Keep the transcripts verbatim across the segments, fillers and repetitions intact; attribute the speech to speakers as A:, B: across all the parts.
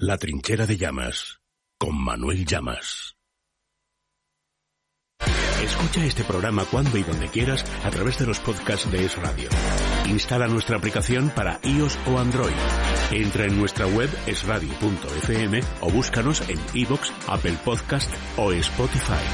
A: La trinchera de Llamas, con Manuel Llamas. Escucha este programa cuando y donde quieras a través de los podcasts de Es Radio. Instala nuestra aplicación para iOS o Android. Entra en nuestra web es radio punto efe eme o búscanos en iVoox, Apple Podcast o Spotify.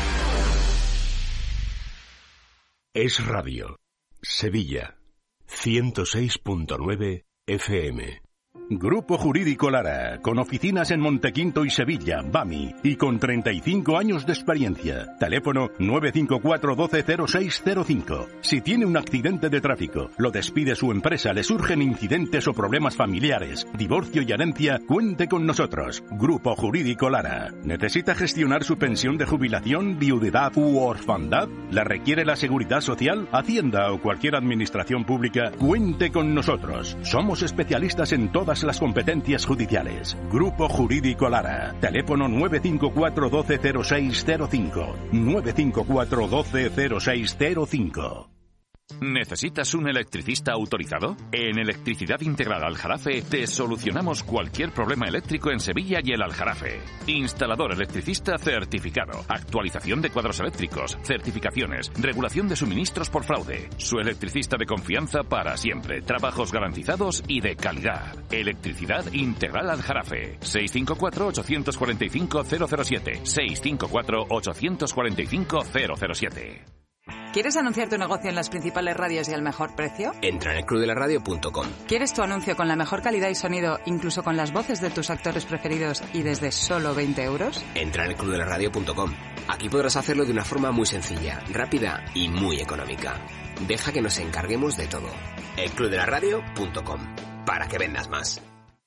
A: Es Radio, Sevilla, ciento seis punto nueve efe eme.
B: Grupo Jurídico Lara, con oficinas en Montequinto y Sevilla, BAMI, y con treinta y cinco años de experiencia. Teléfono nueve cinco cuatro uno dos cero seis cero cinco. Si tiene un accidente de tráfico, lo despide su empresa, le surgen incidentes o problemas familiares, divorcio y herencia, cuente con nosotros. Grupo Jurídico Lara. ¿Necesita gestionar su pensión de jubilación, viudedad u orfandad? ¿La requiere la Seguridad Social, Hacienda o cualquier administración pública? Cuente con nosotros. Somos especialistas en todas las competencias judiciales. Grupo Jurídico Lara. Teléfono nueve cinco cuatro uno dos cero seis cero cinco. nueve cinco cuatro uno dos cero seis cero cinco.
C: ¿Necesitas un electricista autorizado? En Electricidad Integral Aljarafe te solucionamos cualquier problema eléctrico en Sevilla y el Aljarafe. Instalador electricista certificado, actualización de cuadros eléctricos, certificaciones, regulación de suministros por fraude. Su electricista de confianza para siempre, trabajos garantizados y de calidad. Electricidad Integral Aljarafe. seis cinco cuatro ocho cuatro cinco cero cero siete. seis cinco cuatro ocho cuatro cinco cero cero siete.
D: ¿Quieres anunciar tu negocio en las principales radios y al mejor precio?
E: Entra en el club de la radio punto com.
D: ¿Quieres tu anuncio con la mejor calidad y sonido, incluso con las voces de tus actores preferidos y desde solo veinte euros?
E: Entra en el club de la radio punto com. Aquí podrás hacerlo de una forma muy sencilla, rápida y muy económica. Deja que nos encarguemos de todo. el club de la radio punto com. Para que vendas más.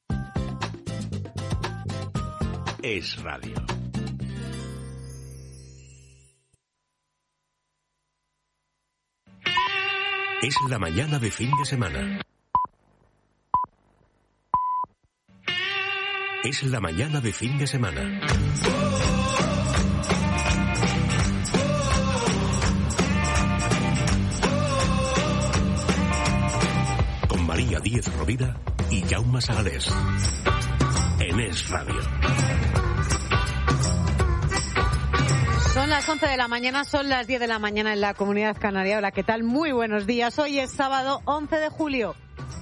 A: Es Radio. Es la mañana de fin de semana. Es la mañana de fin de semana. Con María Díez Rovira y Jaume Sagalés. En Es Radio.
F: Son las once de la mañana, son las diez de la mañana en la Comunidad Canaria. Hola, ¿qué tal? Muy buenos días. Hoy es sábado once de julio.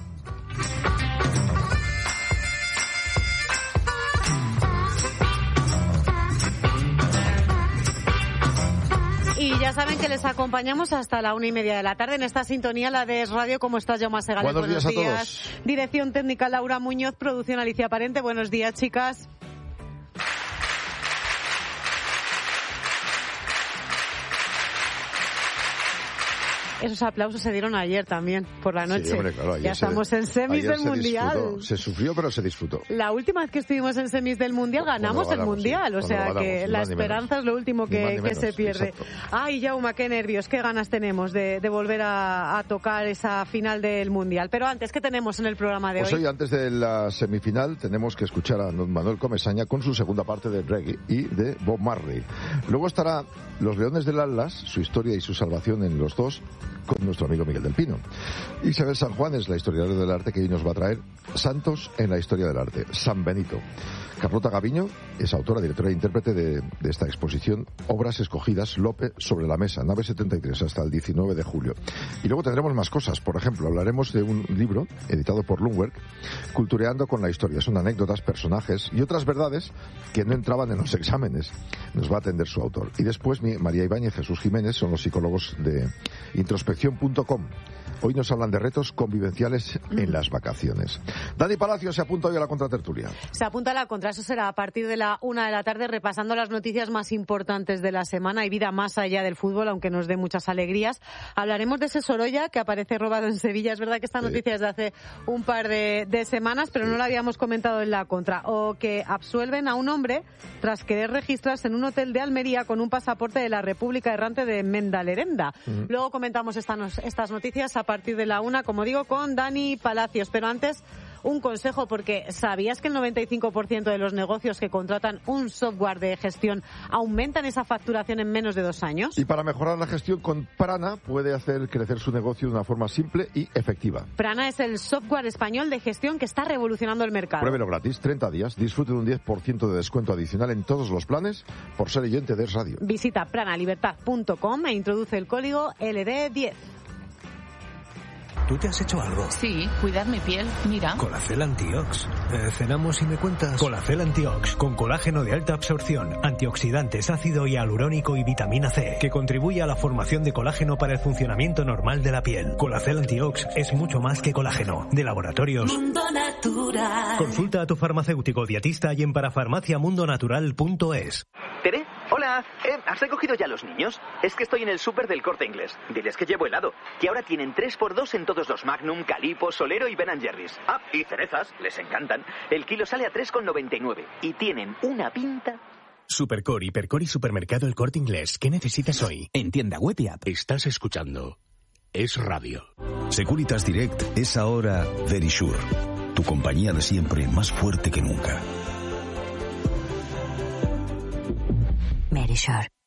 F: Y ya saben que les acompañamos hasta la una y media de la tarde en esta sintonía, la de Es Radio. ¿Cómo estás, Jaume Segales?
G: Buenos, buenos días, días a todos.
F: Dirección técnica Laura Muñoz, producción Alicia Parente. Buenos días, chicas. Esos aplausos se dieron ayer también, por la noche.
G: Sí, hombre, claro,
F: ya estamos
G: se,
F: en semis del
G: se
F: Mundial.
G: Disfrutó. Se sufrió, pero se disfrutó.
F: La última vez que estuvimos en semis del Mundial ganamos
G: ganamos,
F: el Mundial.
G: Sí.
F: O sea
G: ganamos,
F: que la esperanza es lo último que, que se pierde.
G: Exacto.
F: Ay, Jaume, qué nervios, qué ganas tenemos de, de volver a, a tocar esa final del Mundial. Pero antes, ¿qué tenemos en el programa de
G: pues
F: hoy?
G: Hoy, antes de la semifinal, tenemos que escuchar a don Manuel Comesaña con su segunda parte de reggae y de Bob Marley. Luego estará Los Leones del Atlas, su historia y su salvación en los dos, con nuestro amigo Miguel del Pino. Isabel San Juan es la historiadora del arte que hoy nos va a traer Santos en la historia del arte, San Benito. Carlota Gaviño es autora, directora e intérprete de, de esta exposición Obras Escogidas, Lope sobre la Mesa, nave setenta y tres, hasta el diecinueve de julio. Y luego tendremos más cosas. Por ejemplo, hablaremos de un libro editado por Lundberg, Cultureando con la historia. Son anécdotas, personajes y otras verdades que no entraban en los exámenes. Nos va a atender su autor. Y después María Ibáñez y Jesús Jiménez son los psicólogos de introspección punto com. Hoy nos hablan de retos convivenciales en las vacaciones. Dani Palacio se apunta hoy a la contratertulia.
F: Se apunta a la contra, eso será a partir de la una de la tarde, repasando las noticias más importantes de la semana y vida más allá del fútbol, aunque nos dé muchas alegrías. Hablaremos de ese Sorolla que aparece robado en Sevilla. Es verdad que esta noticia es de hace un par de, de semanas, pero no la habíamos comentado en la contra. O que absuelven a un hombre tras querer registrarse en un hotel de Almería con un pasaporte de la República Errante de Mendalerenda. Uh-huh. Luego comentamos esta, estas noticias a partir de la una, como digo, con Dani Palacios. Pero antes, un consejo, porque ¿sabías que el noventa y cinco por ciento de los negocios que contratan un software de gestión aumentan esa facturación en menos de dos años?
G: Y para mejorar la gestión con Prana puede hacer crecer su negocio de una forma simple y efectiva.
F: Prana es el software español de gestión que está revolucionando el mercado.
G: Pruébelo gratis, treinta días, disfrute de un diez por ciento de descuento adicional en todos los planes por ser oyente de Es Radio.
F: Visita pranalibertad punto com e introduce el código L D diez.
H: ¿Tú te has hecho algo?
I: Sí, cuidar mi piel, mira.
H: Colacel Antiox. Eh, cenamos y me cuentas. Colacel Antiox, con colágeno de alta absorción, antioxidantes, ácido hialurónico y vitamina C, que contribuye a la formación de colágeno para el funcionamiento normal de la piel. Colacel Antiox es mucho más que colágeno. De Laboratorios
J: Mundo Natural.
H: Consulta a tu farmacéutico dietista y en parafarmacia mundo natural punto es.
K: ¿Tere? Hola, eh, ¿has recogido ya los niños? Es que estoy en el súper del Corte Inglés. Diles que llevo helado, que ahora tienen tres por dos en todos los Magnum, Calippo, Solero y Ben and Jerry's. Ah, y cerezas, les encantan. El kilo sale a tres con noventa y nueve y tienen una pinta...
L: Supercore, Hipercore y Supermercado El Corte Inglés. ¿Qué necesitas hoy?
A: En tienda web y app. Estás escuchando Es Radio.
M: Securitas Direct es ahora Verisure, tu compañía de siempre más fuerte que nunca.
N: Verisure.